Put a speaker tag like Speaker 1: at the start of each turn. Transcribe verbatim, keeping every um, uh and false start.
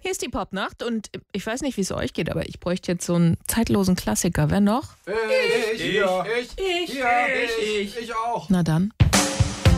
Speaker 1: Hier ist die Popnacht und ich weiß nicht, wie es euch geht, aber ich bräuchte jetzt so einen zeitlosen Klassiker. Wer noch?
Speaker 2: Ich, ich,
Speaker 3: Ja.
Speaker 2: ich,
Speaker 3: Ich,
Speaker 2: ja,
Speaker 3: ich,
Speaker 2: ich, ich auch.
Speaker 1: Na dann.